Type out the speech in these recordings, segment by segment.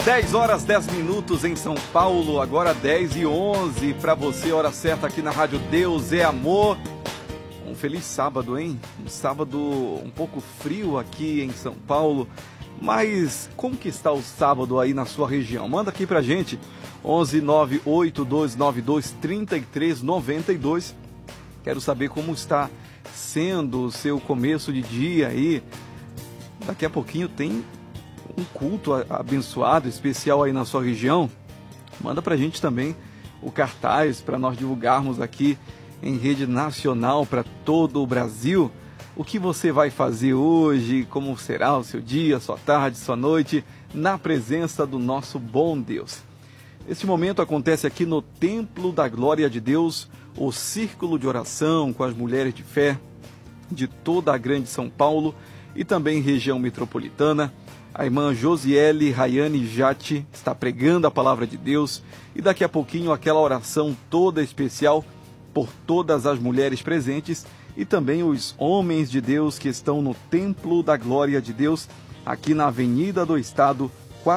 10 horas 10 minutos em São Paulo, agora 10h11 para você, hora certa aqui na Rádio Deus é Amor. Um feliz sábado, hein? Um sábado um pouco frio aqui em São Paulo, mas como que está o sábado aí na sua região? Manda aqui pra gente, 11 98292 3392. Quero saber como está sendo o seu começo de dia aí. Daqui a pouquinho tem um culto abençoado, especial aí na sua região. Manda pra gente também o cartaz para nós divulgarmos aqui em rede nacional para todo o Brasil. O que você vai fazer hoje, como será o seu dia, sua tarde, sua noite, na presença do nosso bom Deus. Este momento acontece aqui no Templo da Glória de Deus, o círculo de oração com as mulheres de fé de toda a grande São Paulo e também região metropolitana. A irmã Josiele Rayane Jatti está pregando a palavra de Deus e daqui a pouquinho aquela oração toda especial por todas as mulheres presentes e também os homens de Deus que estão no Templo da Glória de Deus, aqui na Avenida do Estado,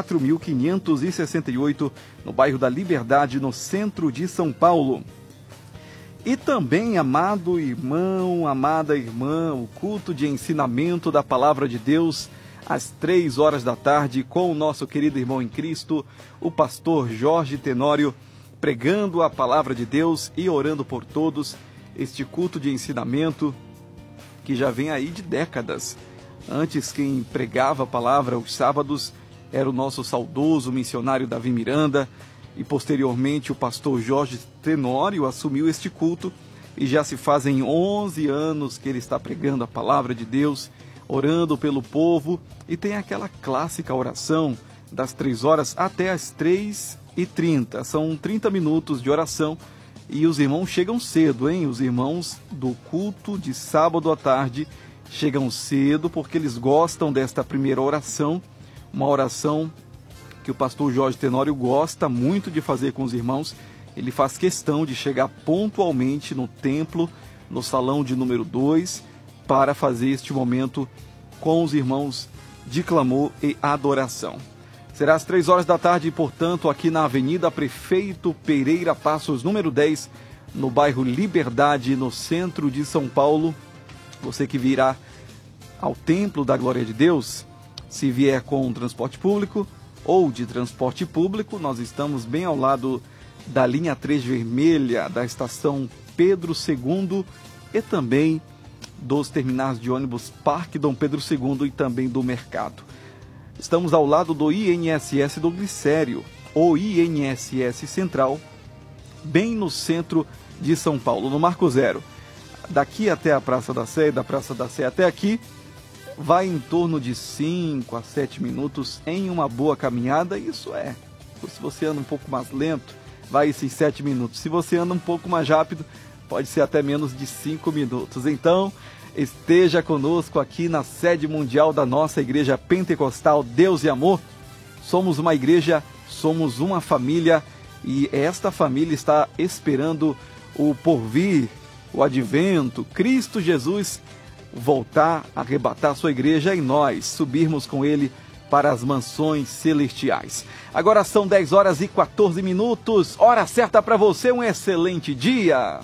4.568, no bairro da Liberdade, no centro de São Paulo. E também, amado irmão, amada irmã, o culto de ensinamento da palavra de Deus, às 3 horas da tarde, com o nosso querido irmão em Cristo, o pastor Jorge Tenório, pregando a palavra de Deus e orando por todos. Este culto de ensinamento que já vem aí de décadas. Antes, quem pregava a palavra aos sábados era o nosso saudoso missionário Davi Miranda, e posteriormente o pastor Jorge Tenório assumiu este culto, e já se fazem 11 anos que ele está pregando a palavra de Deus, orando pelo povo, e tem aquela clássica oração das 3 horas até as 3h30. São 30 minutos de oração e os irmãos chegam cedo, hein? Os irmãos do culto de sábado à tarde chegam cedo porque eles gostam desta primeira oração, uma oração que o pastor Jorge Tenório gosta muito de fazer com os irmãos. Ele faz questão de chegar pontualmente no templo, no salão de número 2, para fazer este momento com os irmãos de clamor e adoração. Será às 3 horas da tarde, portanto, aqui na Avenida Prefeito Pereira Passos, número 10, no bairro Liberdade, no centro de São Paulo. Você que virá ao Templo da Glória de Deus, se vier com transporte público ou de transporte público, nós estamos bem ao lado da linha 3 vermelha, da estação Pedro II e também dos terminais de ônibus Parque Dom Pedro II e também do mercado. Estamos ao lado do INSS do Glicério, ou INSS Central, bem no centro de São Paulo, no Marco Zero. Daqui até a Praça da Sé, da Praça da Sé até aqui, vai em torno de 5 a 7 minutos em uma boa caminhada. Isso é, se você anda um pouco mais lento, vai esses 7 minutos. Se você anda um pouco mais rápido, pode ser até menos de 5 minutos. Então, esteja conosco aqui na sede mundial da nossa Igreja Pentecostal Deus e Amor. Somos uma igreja, somos uma família, e esta família está esperando o porvir, o advento, Cristo Jesus voltar a arrebatar sua igreja e nós subirmos com ele para as mansões celestiais. Agora são 10 horas e 14 minutos, hora certa para você, um excelente dia!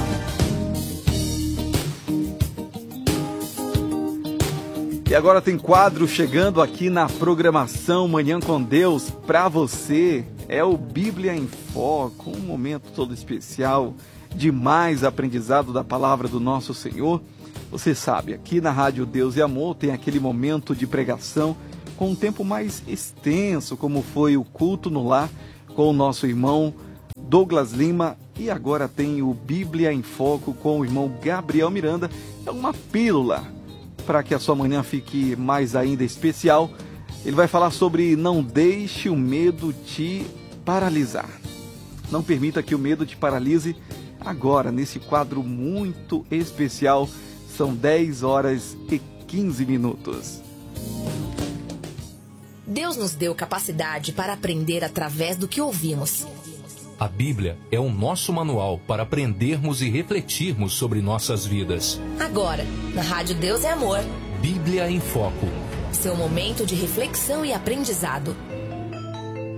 E agora tem quadro chegando aqui na programação Manhã com Deus para você. É o Bíblia em Foco, um momento todo especial de mais aprendizado da palavra do nosso Senhor. Você sabe, aqui na Rádio Deus e Amor tem aquele momento de pregação com um tempo mais extenso, como foi o culto no lar com o nosso irmão Douglas Lima. E agora tem o Bíblia em Foco com o irmão Gabriel Miranda. É uma pílula para que a sua manhã fique mais ainda especial. Ele vai falar sobre não deixe o medo te paralisar. Não permita que o medo te paralise. Agora, nesse quadro muito especial, são 10 horas e 15 minutos. Deus nos deu capacidade para aprender através do que ouvimos. A Bíblia é o nosso manual para aprendermos e refletirmos sobre nossas vidas. Agora, na Rádio Deus é Amor. Bíblia em Foco. Seu momento de reflexão e aprendizado.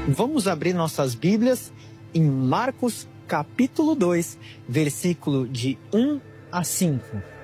Vamos abrir nossas Bíblias em Marcos capítulo 2, versículo de 1 a 5.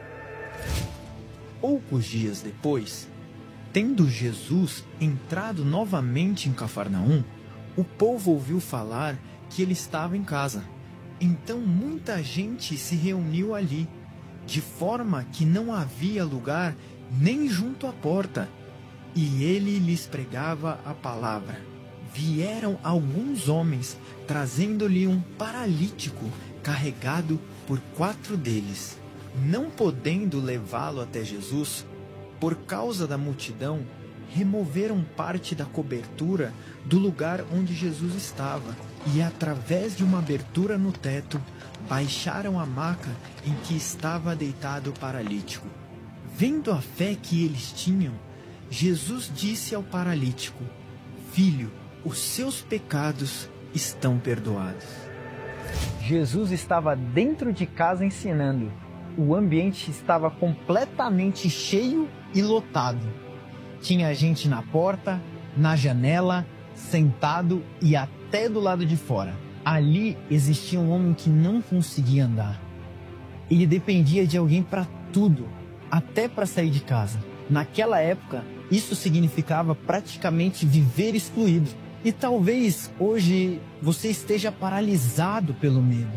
Poucos dias depois, tendo Jesus entrado novamente em Cafarnaum, o povo ouviu falar que ele estava em casa. Então muita gente se reuniu ali, de forma que não havia lugar nem junto à porta, e ele lhes pregava a palavra. Vieram alguns homens, trazendo-lhe um paralítico, carregado por 4 deles. Não podendo levá-lo até Jesus, por causa da multidão, removeram parte da cobertura do lugar onde Jesus estava, e através de uma abertura no teto, baixaram a maca em que estava deitado o paralítico. Vendo a fé que eles tinham, Jesus disse ao paralítico: Filho, os seus pecados estão perdoados. Jesus estava dentro de casa ensinando. O ambiente estava completamente cheio e lotado. Tinha gente na porta, na janela, sentado e até do lado de fora. Ali existia um homem que não conseguia andar. Ele dependia de alguém para tudo, até para sair de casa. Naquela época, isso significava praticamente viver excluído. E talvez hoje você esteja paralisado pelo medo.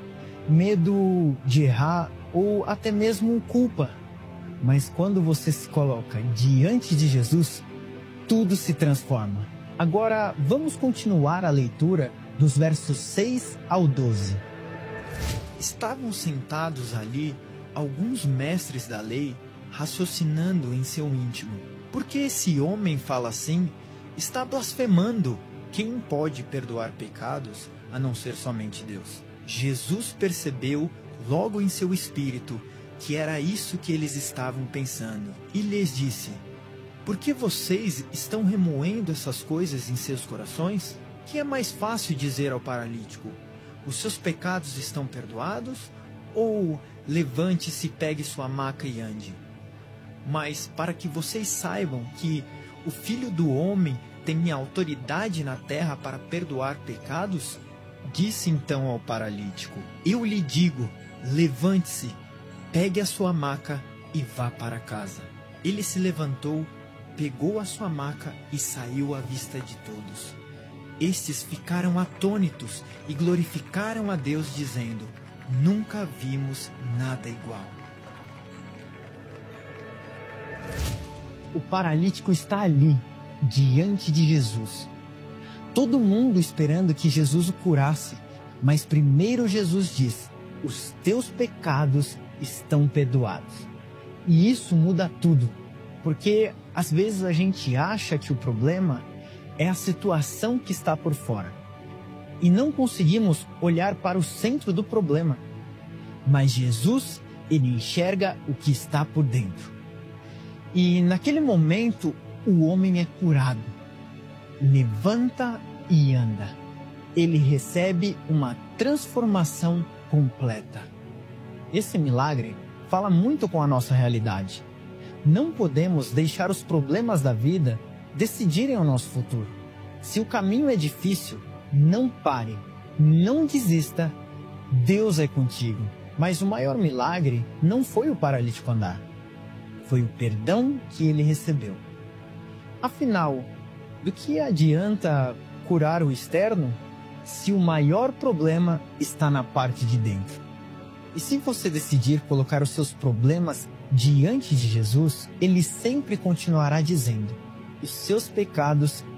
Medo de errar ou até mesmo culpa. Mas quando você se coloca diante de Jesus, tudo se transforma. Agora vamos continuar a leitura dos versos 6 ao 12. Estavam sentados ali alguns mestres da lei, raciocinando em seu íntimo: por que esse homem fala assim? Está blasfemando. Quem pode perdoar pecados a não ser somente Deus? Jesus percebeu logo em seu espírito que era isso que eles estavam pensando e lhes disse: por que vocês estão remoendo essas coisas em seus corações? Que é mais fácil dizer ao paralítico: os seus pecados estão perdoados? Ou levante-se, pegue sua maca e ande? Mas para que vocês saibam que o Filho do Homem tem autoridade na terra para perdoar pecados, disse então ao paralítico: eu lhe digo, levante-se, pegue a sua maca e vá para casa. Ele se levantou, pegou a sua maca e saiu à vista de todos. Estes ficaram atônitos e glorificaram a Deus, dizendo: nunca vimos nada igual. O paralítico está ali, diante de Jesus. Todo mundo esperando que Jesus o curasse, mas primeiro Jesus diz: os teus pecados estão perdoados. E isso muda tudo, porque às vezes a gente acha que o problema é a situação que está por fora, e não conseguimos olhar para o centro do problema. Mas Jesus, ele enxerga o que está por dentro. E naquele momento, o homem é curado. Levanta e anda. Ele recebe uma transformação completa. Esse milagre fala muito com a nossa realidade. Não podemos deixar os problemas da vida decidirem o nosso futuro. Se o caminho é difícil, não pare, não desista. Deus é contigo. Mas o maior milagre não foi o paralítico andar. Foi o perdão que ele recebeu. Afinal, do que adianta curar o externo se o maior problema está na parte de dentro? E se você decidir colocar os seus problemas diante de Jesus, ele sempre continuará dizendo: os seus pecados